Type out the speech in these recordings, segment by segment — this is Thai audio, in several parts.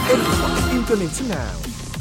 International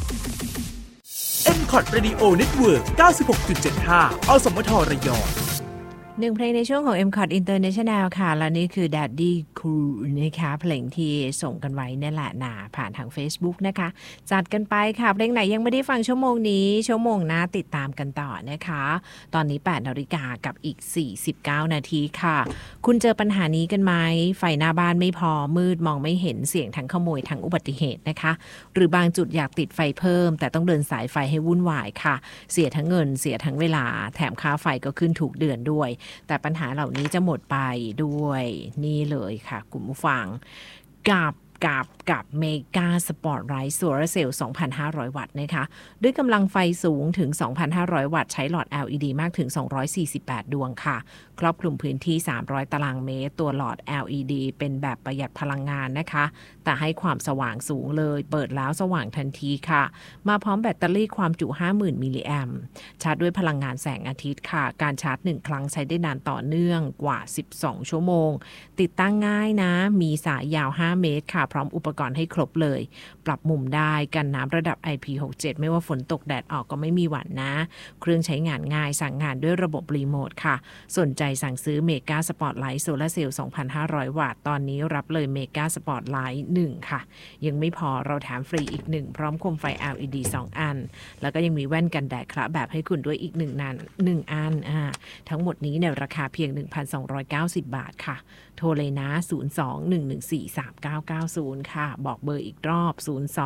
M-Cot Radio Network 96.75 อสมทระยองหนึ่งเพลงในช่วงของ M-Cot International ค่ะและนี่คือ Daddy Cool นะคะเพลงที่ส่งกันไว้นี่แหละนะผ่านทาง Facebook นะคะจัดกันไปค่ะเพลงไหนยังไม่ได้ฟังชั่วโมงนี้ชั่วโมงหน้าติดตามกันต่อนะคะตอนนี้ 8 นาฬิกากับอีก49นาทีค่ะคุณเจอปัญหานี้กันไหมไฟหน้าบ้านไม่พอมืดมองไม่เห็นเสี่ยงทั้งขโมยทั้งอุบัติเหตุนะคะหรือบางจุดอยากติดไฟเพิ่มแต่ต้องเดินสายไฟให้วุ่นวายค่ะเสียทั้งเงินเสียทั้งเวลาแถมค่าไฟก็ขึ้นทุกเดือนด้วยแต่ปัญหาเหล่านี้จะหมดไปด้วยนี่เลยค่ะคุณผู้ฟังกับเมกาสปอร์ตไรท์โซลาร์เซลล์ 2,500 วัตต์นะคะด้วยกำลังไฟสูงถึง 2,500 วัตต์ใช้หลอด LED มากถึง248ดวงค่ะครอบคลุมพื้นที่300ตารางเมตรตัวหลอด LED เป็นแบบประหยัดพลังงานนะคะแต่ให้ความสว่างสูงเลยเปิดแล้วสว่างทันทีค่ะมาพร้อมแบตเตอรี่ความจุ 50,000 มิลลิแอมป์ชาร์จด้วยพลังงานแสงอาทิตย์ค่ะการชาร์จ1ครั้งใช้ได้นานต่อเนื่องกว่า12ชั่วโมงติดตั้งง่ายนะมีสายยาว5เมตรค่ะพร้อมอุปกรณ์ให้ครบเลยปรับมุมได้กันน้ำระดับ IP67 ไม่ว่าฝนตกแดดออกก็ไม่มีหวั่นนะเครื่องใช้งานง่ายสั่งงานด้วยระบบรีโมทค่ะสนใจสั่งซื้อเมกาสปอร์ตไลท์โซลาร์เซลล์ 2,500 วัตต์ตอนนี้รับเลยเมกาสปอร์ตไลท์1ค่ะยังไม่พอเราแถมฟรีอีก1พร้อมโคมไฟ LED 2 อันแล้วก็ยังมีแว่นกันแดดคละแบบให้คุณด้วยอีก1อันทั้งหมดนี้ในราคาเพียง 1,290 บาทค่ะโทรเลยนะ02-114-3990ค่ะบอกเบอร์อีกรอบ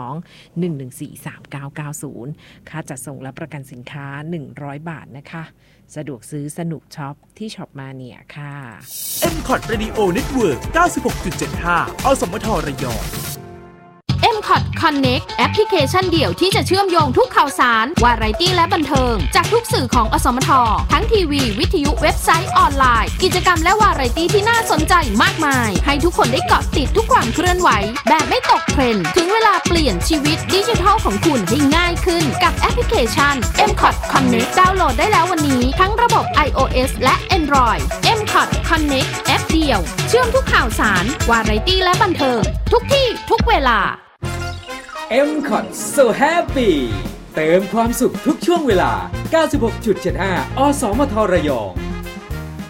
02-114-3990ค่าจัดส่งและประกันสินค้า100บาทนะคะสะดวกซื้อสนุกช็อปที่ช็อปมาเนี่ยค่ะ M-Cot Radio Network 96.75 อสมทระยอง M-Cot Connect แอปพลิเคชันเดี่ยวที่จะเชื่อมโยงทุกข่าวสารวาไรตี้และบันเทิงจากทุกสื่อของอสมททั้งทีวีวิทยุเว็บไซต์ออนไลน์กิจกรรมและวาไรตี้ที่น่าสนใจมากมายให้ทุกคนได้เกาะติดทุกความเคลื่อนไหวแบบไม่ตกเทรนด์ถึงเวลาเปลี่ยนชีวิตดิจิทัลของคุณให้ง่ายขึ้นกับแอปพลิเคชัน M-Cot Connect ดาวน์โหลดได้แล้ววันนี้ทั้งระบบ iOS และ Android M-Cot Connect แอปเดียวเชื่อมทุกข่าวสารวาไรตี้และบันเทิงทุกที่ทุกเวลา M-Cot So Happy เติมความสุขทุกช่วงเวลา 96.75 อสมทระยอง